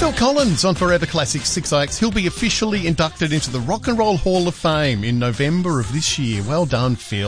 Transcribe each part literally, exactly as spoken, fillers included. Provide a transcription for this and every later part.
Phil Collins on Forever Classic six I X. He'll be officially inducted into the Rock and Roll Hall of Fame in November of this year. Well done, Phil.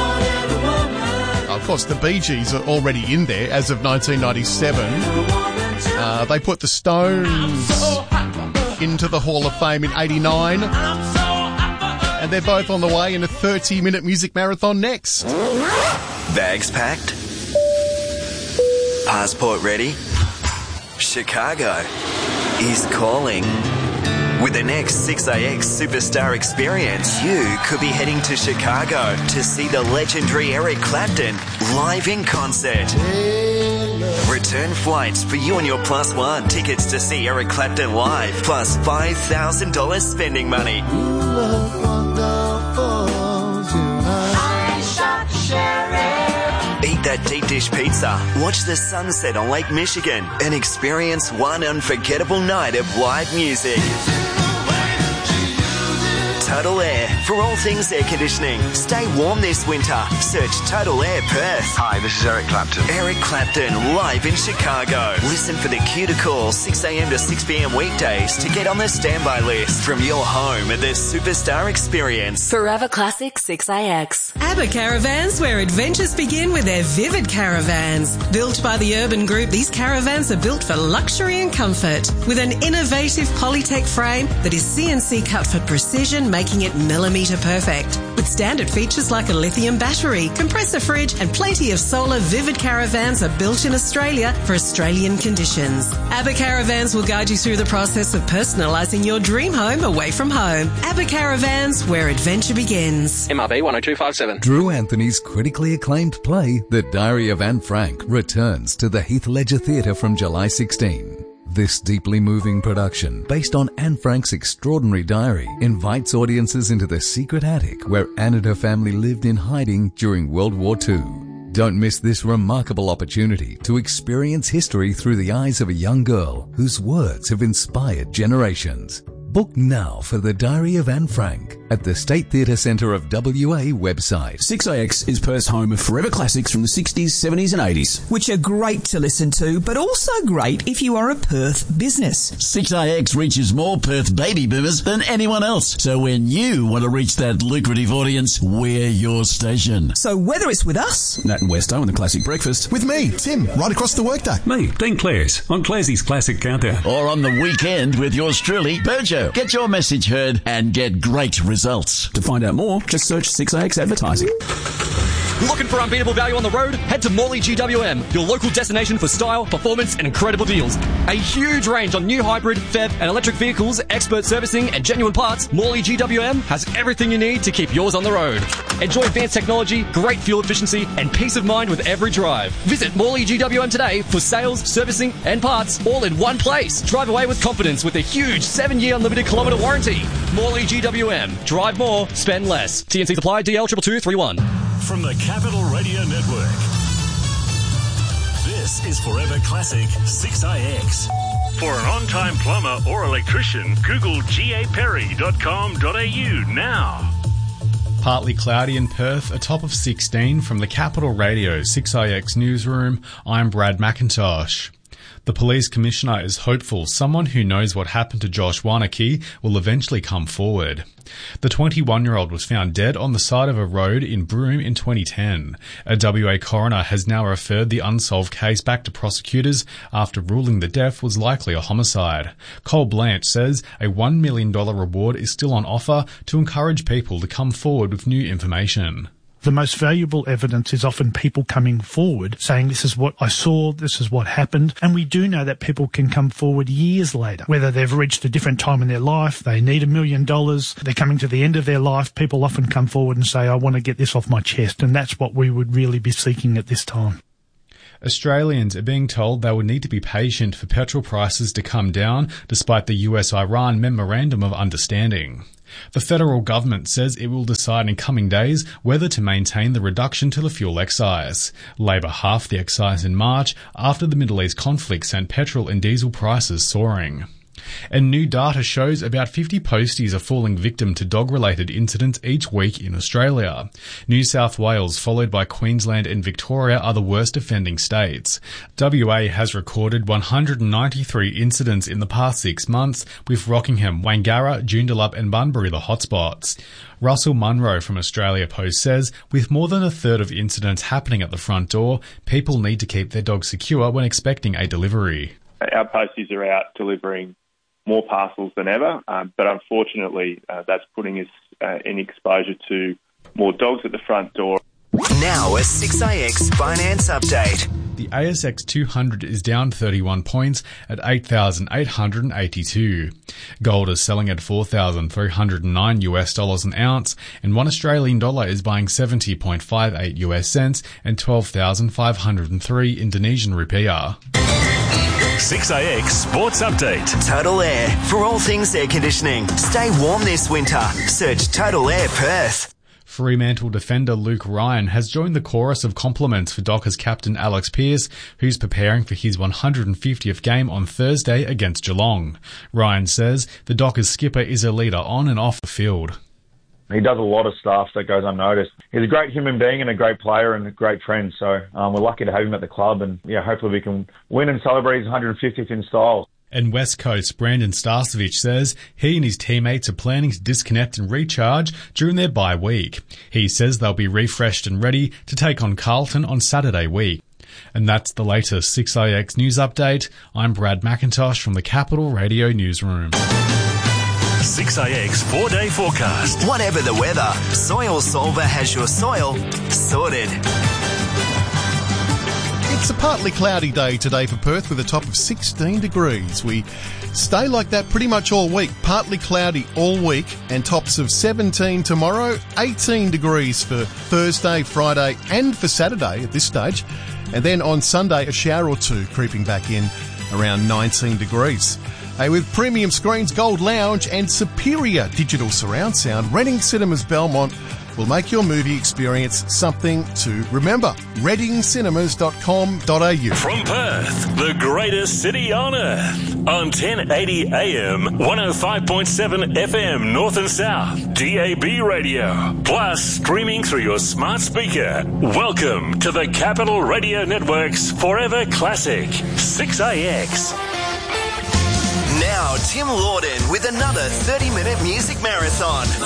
Of course, the Bee Gees are already in there as of nineteen ninety-seven. Uh, they put the Stones into the Hall of Fame in eighty-nine. And they're both on the way in a thirty-minute music marathon next. Bags packed? Passport ready? Chicago is calling. With the next six A X Superstar Experience, you could be heading to Chicago to see the legendary Eric Clapton live in concert. Return flights for you and your plus one. Tickets to see Eric Clapton live, plus five thousand dollars spending money. Eat that deep dish pizza, watch the sunset on Lake Michigan, and experience one unforgettable night of live music. Total Air for all things air conditioning. Stay warm this winter. Search Total Air Perth. Hi, this is Eric Clapton. Eric Clapton live in Chicago. Listen for the cue to call six a.m. to six p.m. weekdays to get on the standby list from your home at the Superstar Experience. Forever Classic six I X. ABBA Caravans, where adventures begin with their Vivid Caravans. Built by the Urban Group, these caravans are built for luxury and comfort. With an innovative Polytech frame that is C N C cut for precision, making it millimetre perfect. With standard features like a lithium battery, compressor fridge and plenty of solar, Vivid Caravans are built in Australia for Australian conditions. ABBA Caravans will guide you through the process of personalising your dream home away from home. ABBA Caravans, where adventure begins. M R B one oh two five seven. Drew Anthony's critically acclaimed play, The Diary of Anne Frank, returns to the Heath Ledger Theatre from July sixteenth. This deeply moving production, based on Anne Frank's extraordinary diary, invites audiences into the secret attic where Anne and her family lived in hiding during World War Two. Don't miss this remarkable opportunity to experience history through the eyes of a young girl whose words have inspired generations. Book now for The Diary of Anne Frank at the State Theatre Centre of W A website. six A X is Perth's home of forever classics from the sixties, seventies and eighties. Which are great to listen to, but also great if you are a Perth business. six A X reaches more Perth baby boomers than anyone else. So when you want to reach that lucrative audience, we're your station. So whether it's with us, Nat and Westo on the Classic Breakfast. With me, Tim, right across the workday. Me, Dean Clares, on Clarsey's Classic Countdown. Or on the weekend with yours truly, Berger. Get your message heard and get great results. To find out more, just search six A X Advertising. Looking for unbeatable value on the road? Head to Morley G W M, your local destination for style, performance and incredible deals. A huge range on new hybrid, F E V and electric vehicles, expert servicing and genuine parts. Morley G W M has everything you need to keep yours on the road. Enjoy advanced technology, great fuel efficiency and peace of mind with every drive. Visit Morley G W M today for sales, servicing and parts all in one place. Drive away with confidence with a huge seven year unlimited kilometre warranty. Morley G W M. Drive more, spend less. T N C supply D L two two two three one. From the Capital Radio Network, this is Forever Classic six A X. For an on-time plumber or electrician, Google g a perry dot com dot a u now. Partly cloudy in Perth, a top of sixteen from the Capital Radio six A X newsroom. I'm Brad McIntosh. The police commissioner is hopeful someone who knows what happened to Josh Wanakee will eventually come forward. The twenty-one-year-old was found dead on the side of a road in Broome in twenty ten. A W A coroner has now referred the unsolved case back to prosecutors after ruling the death was likely a homicide. Cole Blanche says a one million dollars reward is still on offer to encourage people to come forward with new information. The most valuable evidence is often people coming forward saying this is what I saw, this is what happened. And we do know that people can come forward years later, whether they've reached a different time in their life, they need a million dollars, they're coming to the end of their life. People often come forward and say, I want to get this off my chest. And that's what we would really be seeking at this time. Australians are being told they would need to be patient for petrol prices to come down despite the U S Iran Memorandum of Understanding. The federal government says it will decide in coming days whether to maintain the reduction to the fuel excise. Labor halved the excise in March after the Middle East conflict sent petrol and diesel prices soaring. And new data shows about fifty posties are falling victim to dog-related incidents each week in Australia. New South Wales, followed by Queensland and Victoria, are the worst offending states. W A has recorded one hundred ninety-three incidents in the past six months, with Rockingham, Wangara, Joondalup and Bunbury the hotspots. Russell Munro from Australia Post says, with more than a third of incidents happening at the front door, people need to keep their dogs secure when expecting a delivery. Our posties are out delivering more parcels than ever, um, but unfortunately uh, that's putting us uh, in exposure to more dogs at the front door. Now a six A X finance update. The A S X two hundred is down thirty-one points at eight thousand eight hundred eighty-two. Gold is selling at four thousand three hundred nine US dollars an ounce, and one Australian dollar is buying seventy point five eight US cents and twelve thousand five hundred three Indonesian rupiah. six A X Sports Update. Total Air. For all things air conditioning. Stay warm this winter. Search Total Air Perth. Fremantle defender Luke Ryan has joined the chorus of compliments for Dockers captain Alex Pearce, who's preparing for his one hundred fiftieth game on Thursday against Geelong. Ryan says the Dockers skipper is a leader on and off the field. He does a lot of stuff that goes unnoticed. He's a great human being and a great player and a great friend. So um, we're lucky to have him at the club, and yeah, hopefully we can win and celebrate his one hundred fiftieth in style. And West Coast Brandon Starcevich says he and his teammates are planning to disconnect and recharge during their bye week. He says they'll be refreshed and ready to take on Carlton on Saturday week. And that's the latest six A X news update. I'm Brad McIntosh from the Capital Radio Newsroom. six A X four-day forecast. Whatever the weather, Soil Solver has your soil sorted. It's a partly cloudy day today for Perth with a top of sixteen degrees. We stay like that pretty much all week. Partly cloudy all week and tops of seventeen tomorrow, eighteen degrees for Thursday, Friday and for Saturday at this stage. And then on Sunday, a shower or two creeping back in around nineteen degrees. Hey, with premium screens, Gold Lounge and superior digital surround sound, Reading Cinemas Belmont will make your movie experience something to remember. reading cinemas dot com dot a u. From Perth, the greatest city on earth. On ten eighty A M, one oh five point seven F M North and South, D A B radio, plus streaming through your smart speaker. Welcome to the Capital Radio Network's Forever Classic, six A X. Now Tim Lawden with another thirty minute music marathon.